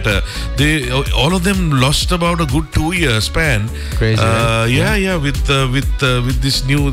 matter. They all of them lost about a good 2-year span. Crazy, right? With this new,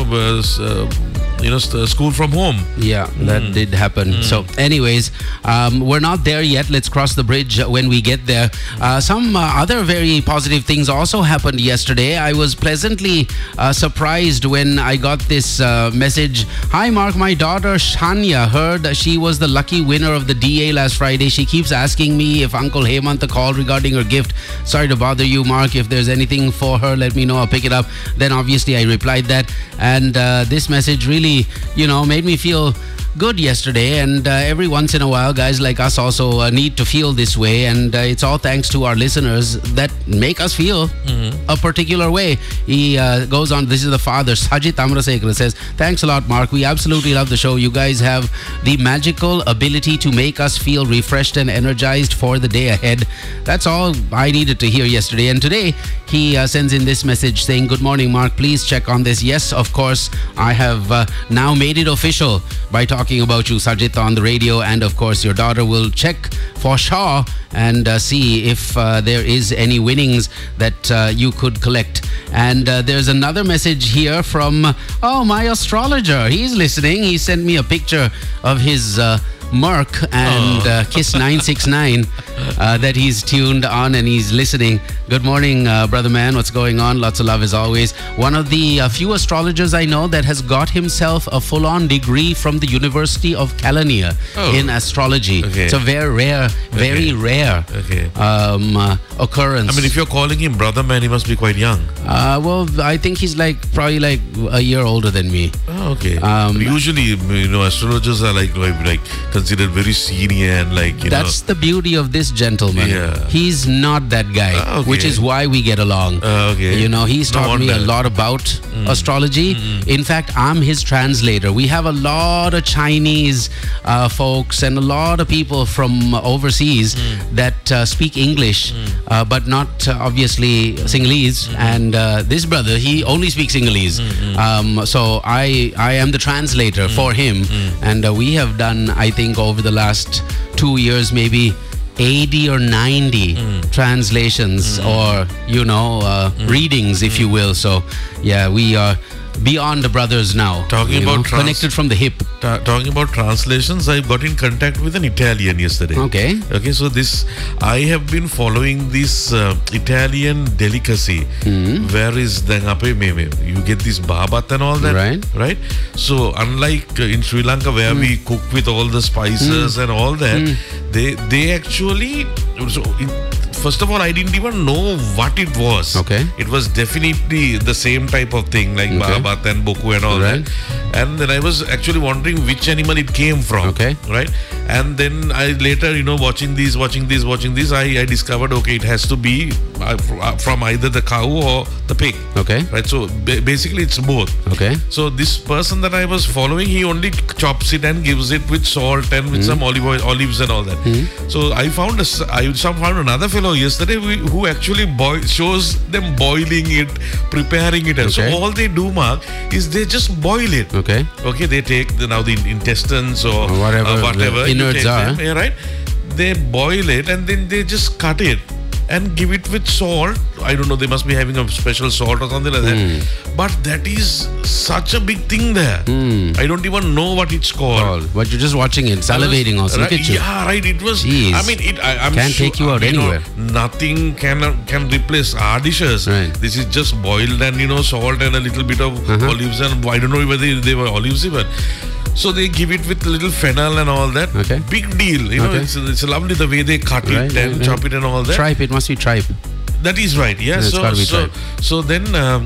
school from home. Yeah, that did happen. So anyways, we're not there yet. Let's cross the bridge when we get there. Some other very positive things also happened yesterday. I was pleasantly surprised when I got this message. Hi Mark, my daughter Shania heard she was the lucky winner of the DA last Friday. She keeps asking me if Uncle Hemant called regarding her gift. Sorry to bother you, Mark. If there's anything for her, let me know. I'll pick it up. Then obviously I replied that, and this message really made me feel good yesterday. And every once in a while, guys like us also need to feel this way, and it's all thanks to our listeners that make us feel a particular way. He goes on, this is the father, Sajit Amrasekar, says, thanks a lot, Mark. We absolutely love the show. You guys have the magical ability to make us feel refreshed and energized for the day ahead. That's all I needed to hear yesterday. And today he sends in this message saying, good morning, Mark, please check on this. Yes, of course, I have now made it official by talking about you, Sajit, on the radio, and of course your daughter will check for sure and see if there is any winnings that you could collect. And there's another message here from my astrologer. He's listening. He sent me a picture of his Merc and Kiss 969 that he's tuned on and he's listening. Good morning, brother man. What's going on? Lots of love as always. One of the few astrologers I know that has got himself a full-on degree from the University of Kelaniya in astrology. Okay. It's a very rare occurrence. I mean, if you're calling him brother man, he must be quite young. Well, I think he's probably a year older than me. Oh, okay. Usually, astrologers are like considered very senior and That's the beauty of this gentleman. Yeah. He's not that guy, which is why we get along. Okay. He's taught me a lot about astrology. In fact, I'm his translator. We have a lot of Chinese folks and a lot of people from overseas that speak English, but not obviously Sinhalese. And this brother, he only speaks Sinhalese. So I am the translator for him. And we have done, I think, over the last 2 years, maybe 80 or 90 translations or, readings, if you will. So, yeah, we are beyond the brothers now. Connected from the hip. Talking about translations, I got in contact with an Italian yesterday. Okay, so I have been following this Italian delicacy. Where is Dangape Meme? You get this babat and all that, right? So unlike in Sri Lanka where we cook with all the spices and all that, they actually first of all, I didn't even know what it was. Okay. It was definitely the same type of thing like babat and boku and all that. And then I was actually wondering which animal it came from. Okay. Right? And then I later, watching this, I discovered, it has to be from either the cow or the pig. Okay. Right? So basically it's both. Okay. So this person that I was following, he only chops it and gives it with salt and with some olives and all that. So I found another fellow yesterday who actually shows them boiling it, preparing it. So all they do, Mark, is they just boil it. Okay. They take the intestines or whatever innards are. Right? They boil it and then they just cut it and give it with salt. I don't know, they must be having a special salt or something like that. But that is such a big thing there. I don't even know what it's called. But you're just watching it, salivating also. Look at you. Yeah, right. It was. Jeez. I mean, I'm can't sure, take you out anywhere. Nothing can replace our dishes. Right. This is just boiled and salt and a little bit of olives, and I don't know whether they were olives even. So they give it with a little fennel and all that. Okay. Big deal. It's lovely the way they cut it and chop it and all that. Tripe. It must be tripe. That is right. Yeah. So then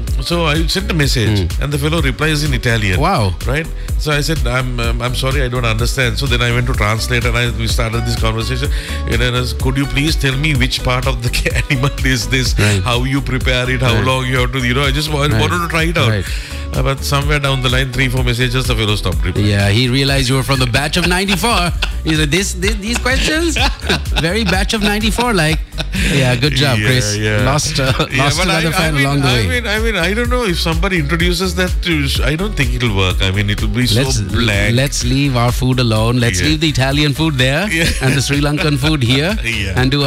I sent a message and the fellow replies in Italian. Wow. Right. So I said, I'm sorry, I don't understand. So then I went to translate and we started this conversation. Could you please tell me which part of the animal is this? Right. How you prepare it? How long you have to? I just wanted to try it out. Right. But somewhere down the line, 3-4 messages, the fellow stopped replying. Yeah, he realized you were from the batch of 94. He said, these questions? Very batch of 94, like. Yeah, good job, Chris. Yeah. Lost another fan along the way. I don't know if somebody introduces that I don't think it'll work. I mean, it'll be so blank. Let's leave our food alone. Let's leave the Italian food there and the Sri Lankan food here and do